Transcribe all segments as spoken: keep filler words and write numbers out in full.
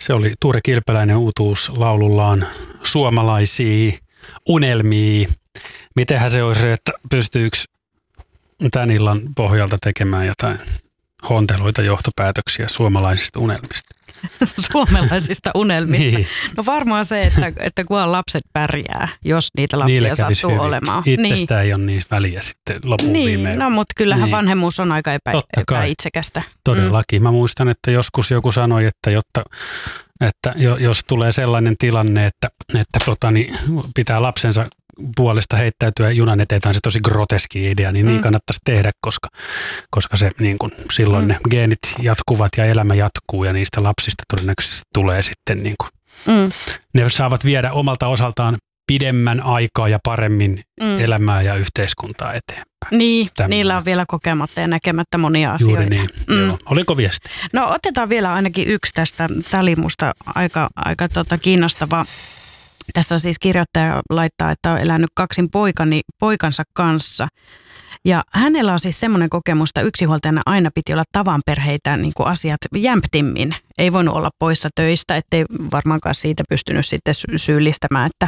Se oli Tuure Kilpeläinen uutuuslaulullaan Suomalaisia unelmia. Mitenhän se olisi, että pystyykö tämän illan pohjalta tekemään jotain honteluita johtopäätöksiä suomalaisista unelmista? Suomalaisista unelmista. Niin. No varmaan se, että, että kunhan lapset pärjää, jos niitä lapsia sattuu hyvin olemaan. Itsestä niin. ei ole niin väliä sitten lopun niin, viimein. No mutta kyllähän niin. vanhemmuus on aika epä, epäitsekästä. Todellakin. Mm. Mä muistan, että joskus joku sanoi, että, jotta, että jos tulee sellainen tilanne, että, että tota, niin pitää lapsensa puolesta heittäytyä junan eteen, tämä on se tosi groteski idea, niin mm. niin kannattaisi tehdä, koska, koska se, niin kun, silloin mm. ne geenit jatkuvat ja elämä jatkuu ja niistä lapsista todennäköisesti tulee sitten, niin kun, mm. ne saavat viedä omalta osaltaan pidemmän aikaa ja paremmin mm. elämää ja yhteiskuntaa eteenpäin. Niin, Tämmöinen. Niillä on vielä kokematta ja näkemättä monia asioita. Juuri niin, mm. joo. Oliko viesti? No otetaan vielä ainakin yksi tästä. Tämä oli musta aika, aika tota, kiinnostava. Tässä on siis kirjoittaja laittaa, että on elänyt kaksin poikani, poikansa kanssa. Ja hänellä on siis semmoinen kokemus, että yksinhuoltajana aina piti olla tavanperheitä niin kuin asiat jämptimmin. Ei voinut olla poissa töistä, ettei varmaankaan siitä pystynyt sitten syyllistämään, että,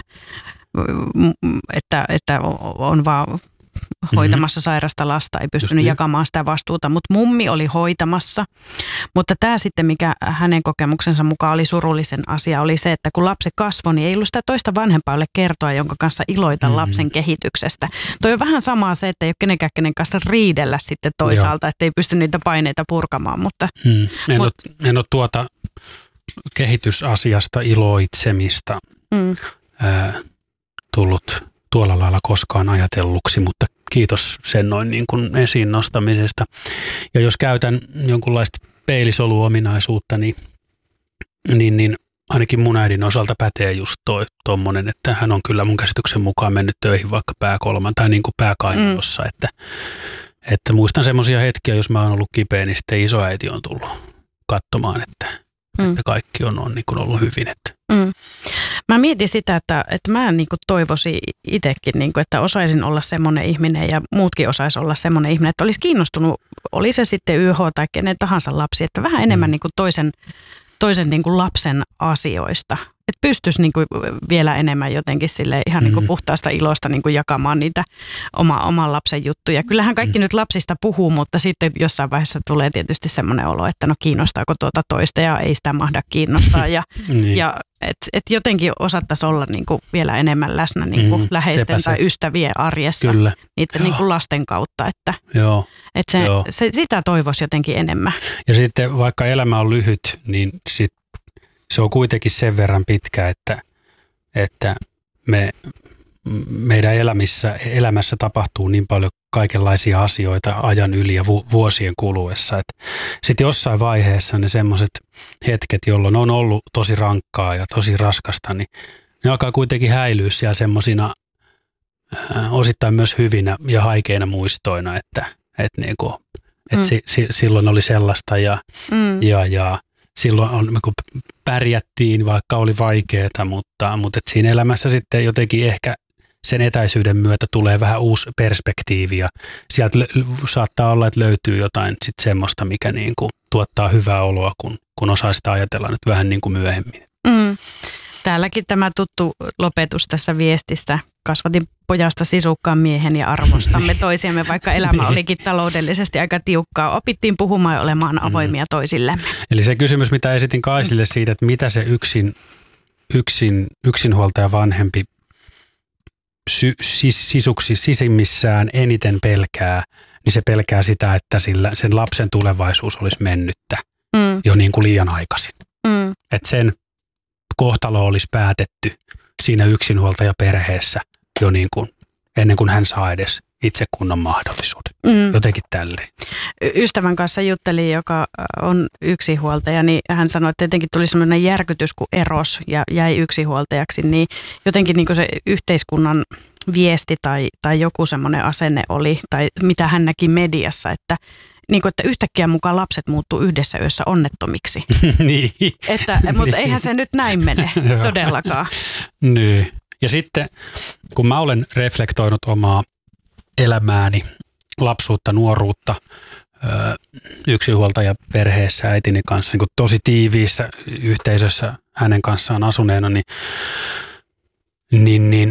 että, että on vaan hoitamassa sairasta lasta, ei pystynyt niin. jakamaan sitä vastuuta, mutta mummi oli hoitamassa. Mutta tämä sitten, mikä hänen kokemuksensa mukaan oli surullisen asia, oli se, että kun lapsi kasvoi, niin ei ollut sitä toista vanhempaa kertoa, jonka kanssa iloita mm-hmm. lapsen kehityksestä. Toi on vähän samaa se, että ei ole kenenkään kenen kanssa riidellä sitten toisaalta, että ei pysty niitä paineita purkamaan. Mutta, mm. en, mut, ole, en ole tuota kehitysasiasta iloitsemista mm. ää, tullut tuolla lailla koskaan ajatelluksi, mutta kiitos sen noin niin kuin esiin nostamisesta. Ja jos käytän jonkunlaista peilisoluominaisuutta, niin, niin, niin ainakin mun äidin osalta pätee just toi tommonen, että hän on kyllä mun käsityksen mukaan mennyt töihin vaikka pääkolman tai niin kuin pääkainalossa, mm. että, että muistan semmoisia hetkiä, jos mä oon ollut kipeä, niin sitten isoäiti on tullut katsomaan, että, mm. että kaikki on, on niin kuin ollut hyvin. Että. Mm. Mä mietin sitä, että, että mä niin kuin toivoisin itsekin, niin kuin, että osaisin olla semmoinen ihminen ja muutkin osaisi olla semmoinen ihminen, että olisi kiinnostunut, oli se sitten Y H tai kenen tahansa lapsi, että vähän enemmän niin kuin toisen, toisen niin kuin lapsen asioista. Että pystyisi niin kuin vielä enemmän jotenkin sille ihan niin kuin puhtaasta ilosta niin kuin jakamaan niitä oma, oman lapsen juttuja. Kyllähän kaikki mm. nyt lapsista puhuu, mutta sitten jossain vaiheessa tulee tietysti semmoinen olo, että no kiinnostaako tuota toista ja ei sitä mahda kiinnostaa. Ja, niin. ja että et jotenkin osattaisiin olla niin kuin vielä enemmän läsnä niin kuin mm, läheisten tai ystävien arjessa Kyllä. niiden niin kuin lasten kautta. Että, Joo. että se, Joo. Se, sitä toivoisi jotenkin enemmän. Ja sitten vaikka elämä on lyhyt, niin sit se on kuitenkin sen verran pitkä, että, että me, meidän elämissä, elämässä tapahtuu niin paljon kaikenlaisia asioita ajan yli ja vu, vuosien kuluessa. Sitten jossain vaiheessa ne semmoiset hetket, jolloin on ollut tosi rankkaa ja tosi raskasta, niin ne alkaa kuitenkin häilyä siellä semmoisina äh, osittain myös hyvinä ja haikeina muistoina, että, että, niinku, että mm. si, si, silloin oli sellaista ja, mm. ja, ja silloin on, kun pärjättiin, vaikka oli vaikeaa, mutta, mutta et siinä elämässä sitten jotenkin ehkä sen etäisyyden myötä tulee vähän uusi perspektiivi ja sieltä lö- saattaa olla, että löytyy jotain sit semmoista, mikä niin kuin tuottaa hyvää oloa, kun, kun osaa sitä ajatella nyt vähän niin kuin myöhemmin. Mm. Täälläkin tämä tuttu lopetus tässä viestissä. Kasvatin pojasta sisukkaan miehen ja arvostamme toisiamme, vaikka elämä olikin taloudellisesti aika tiukkaa. Opittiin puhumaan ja olemaan avoimia mm. toisillemme. Eli se kysymys, mitä esitin Kaisille siitä, että mitä se yksin, yksin, yksinhuoltaja vanhempi sy, sis, sisuksi sisimmissään eniten pelkää, niin se pelkää sitä, että sillä, sen lapsen tulevaisuus olisi mennyttä mm. jo niin kuin liian aikaisin. Mm. Että sen kohtalo olisi päätetty siinä yksinhuoltajaperheessä jo niin kuin ennen kuin hän saa edes itse kunnon mahdollisuuden. Mm. Jotenkin tälleen. Ystävän kanssa juttelin, joka on yksinhuoltaja, niin hän sanoi, että tietenkin tuli sellainen järkytys, kun eros ja jäi yksinhuoltajaksi, niin jotenkin niin kuin se yhteiskunnan viesti tai, tai joku semmoinen asenne oli, tai mitä hän näki mediassa, että niin kuin, että yhtäkkiä mukaan lapset muuttuu yhdessä yössä onnettomiksi. niin. Että, mutta eihän se nyt näin mene todellakaan. Niin. Ja sitten, kun mä olen reflektoinut omaa elämääni, lapsuutta, nuoruutta, yksinhuoltaja perheessä äitini kanssa niin kuin tosi tiiviissä yhteisössä hänen kanssaan asuneena, niin, niin, niin,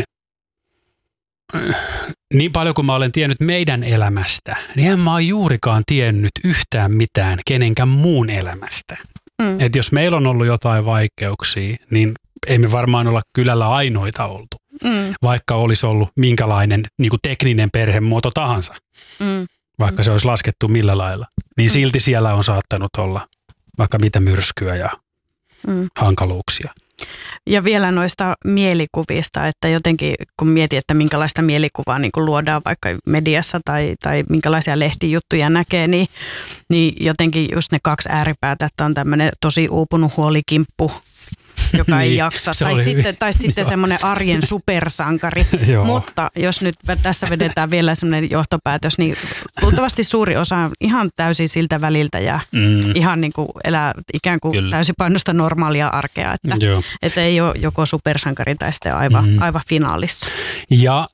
niin paljon kuin mä olen tiennyt meidän elämästä, niin en mä ole juurikaan tiennyt yhtään mitään kenenkään muun elämästä. Mm. Että jos meillä on ollut jotain vaikeuksia, niin ei me varmaan olla kylällä ainoita oltu, mm. vaikka olisi ollut minkälainen niin kuin tekninen perhemuoto tahansa, mm. vaikka se olisi laskettu millä lailla. Niin mm. silti siellä on saattanut olla vaikka mitä myrskyä ja mm. hankaluuksia. Ja vielä noista mielikuvista, että jotenkin kun mietin, että minkälaista mielikuvaa niin kun luodaan vaikka mediassa tai, tai minkälaisia lehtijuttuja näkee, niin, niin jotenkin just ne kaksi ääripäätä, että on tämmöinen tosi uupunut huolikimppu, joka ei niin, jaksa, tai sitten, tai sitten semmoinen arjen supersankari. Mutta jos nyt tässä vedetään vielä semmoinen johtopäätös, niin luultavasti suuri osa on ihan täysin siltä väliltä ja mm. ihan niin kuin elää ikään kuin täysipainosta normaalia arkea, että, että ei ole joko supersankari tai sitten aivan, mm. aivan finaalissa. Ja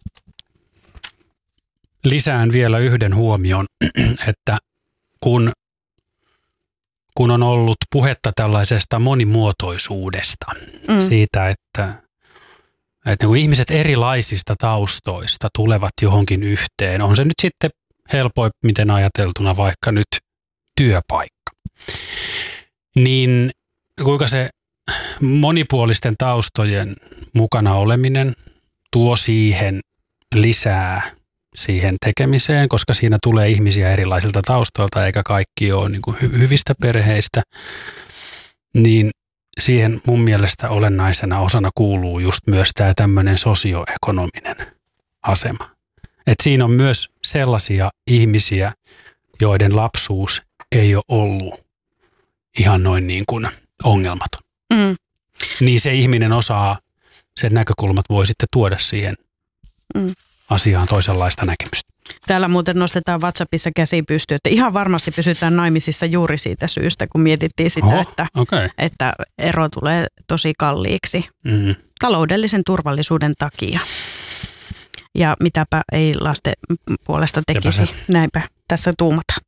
lisään vielä yhden huomion, että kun kun on ollut puhetta tällaisesta monimuotoisuudesta, mm. siitä, että, että niin ihmiset erilaisista taustoista tulevat johonkin yhteen. On se nyt sitten helpoimmin ajateltuna vaikka nyt työpaikka. Niin kuinka se monipuolisten taustojen mukana oleminen tuo siihen lisää siihen tekemiseen, koska siinä tulee ihmisiä erilaisilta taustoilta, eikä kaikki ole niin kuin hy- hyvistä perheistä, niin siihen mun mielestä olennaisena osana kuuluu just myös tämä tämmöinen sosioekonominen asema. Et siinä on myös sellaisia ihmisiä, joiden lapsuus ei ole ollut ihan noin niin kuin ongelmaton. Mm. Niin se ihminen osaa, sen näkökulmat voi sitten tuoda siihen mm. asiaan toisenlaista näkemystä. Täällä muuten nostetaan WhatsAppissa käsi pystyyn, että ihan varmasti pysytään naimisissa juuri siitä syystä, kun mietittiin sitä, Oho, että, okay. että ero tulee tosi kalliiksi mm. taloudellisen turvallisuuden takia. Ja mitäpä ei lasten puolesta tekisi, näinpä tässä tuumataan.